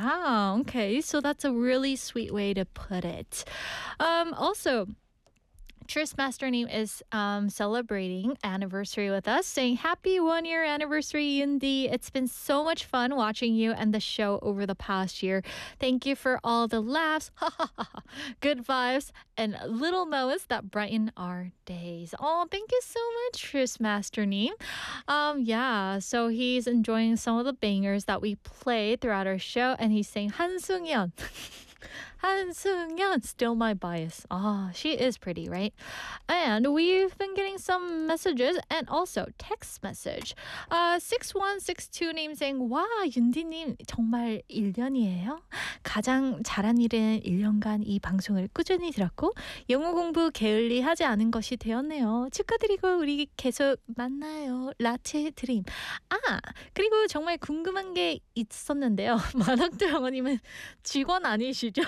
Wow. Okay. So that's a really sweet way to put it. Also, Tris Masterneam is celebrating anniversary with us, saying happy 1 year anniversary, Yundi. It's been so much fun watching you and the show over the past year. Thank you for all the laughs, good vibes, and little moments that brighten our days. Oh, thank you so much, Tris Masterneam. Yeah, so he's enjoying some of the bangers that we play throughout our show, and he's saying 한승연. 한승연, still my bias. Ah, she is pretty, right? And we've been getting some messages and also text message. 6162님 saying, 와, 윤디님 정말 1년이에요. 가장 잘한 일은 1년간 이 방송을 꾸준히 들었고 영어 공부 게을리 하지 않은 것이 되었네요. 축하드리고 우리 계속 만나요. 라체 드림. 아, 그리고 정말 궁금한 게 있었는데요. 만학도 영어님은 직원 아니시죠?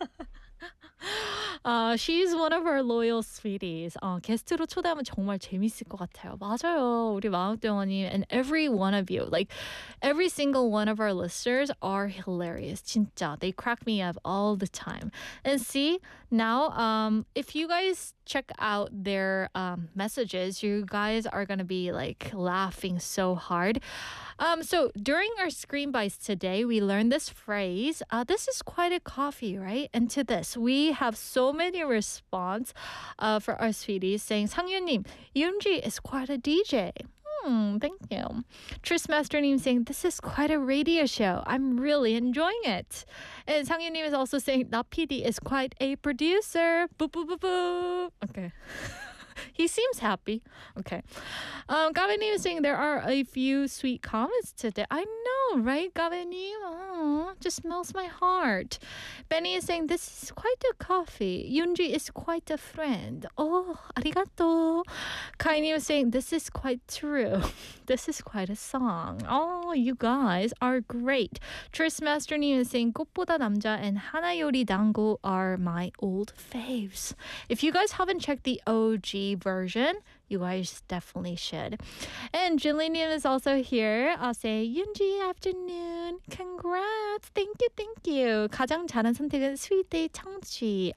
She's one of our loyal sweeties. 게스트로 초대하면 정말 재밌을 것 같아요. 맞아요. 우리 마음대원님 and every one of you. Like every single one of our listeners are hilarious. 진짜. They crack me up all the time. And see, now if you guys check out their messages, you guys are going to be like laughing so hard. So during our screen bites today, we learned this phrase. This is quite a coffee, right? And to this, we have so many response for our sweeties saying, 상윤님, Yoonji is quite a DJ. Thank you. Tris Masterneam saying, this is quite a radio show. I'm really enjoying it. And 상윤님 is also saying, Na PD is quite a producer. Boo, boo, boo, boo. Okay. He seems happy. Okay. Gabenim is saying there are a few sweet comments today. I know, right, Gabenim? Oh, just melts my heart. Benny is saying this is quite a coffee. Yoonji is quite a friend. Oh, arigato. Kainim is saying this is quite true. This is quite a song. Oh, you guys are great. Tris Master님 is saying 꽃보다 남자 and 하나요리 당구 are my old faves. If you guys haven't checked the OG version, you guys definitely should. And Jillian is also here. I'll say, Yoonji, afternoon. Congrats. Thank you. 가장 잘한 선택은 스윗데이 청취.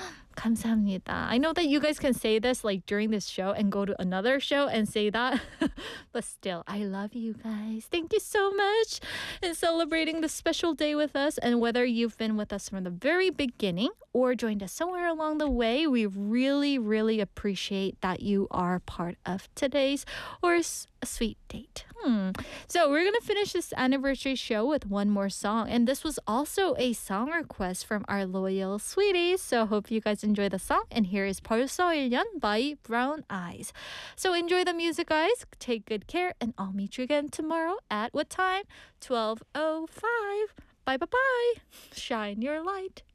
감사합니다. I know that you guys can say this like during this show and go to another show and say that. But still, I love you guys. Thank you so much in celebrating this special day with us. And whether you've been with us from the very beginning or joined us somewhere along the way, we really, really appreciate that you are part of today's or a sweet date. So we're going to finish this anniversary show with one more song. And this was also a song request from our loyal sweeties. So hope you guys enjoy the song. And here is 벌써 1년 by Brown Eyes. So enjoy the music, guys. Take good care. And I'll meet you again tomorrow at what time? 12:05. Bye. Shine your light.